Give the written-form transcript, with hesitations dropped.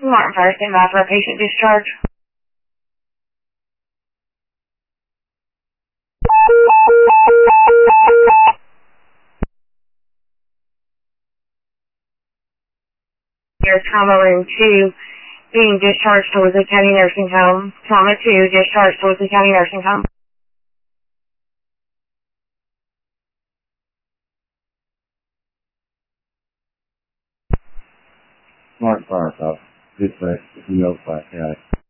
Martin Fire, stand by for a patient discharge. Here's trauma room 2, being discharged to Wesley County Nursing Home. Trauma 2, discharged to Wesley County Nursing Home. Martin Fire, dispatch, if you notify,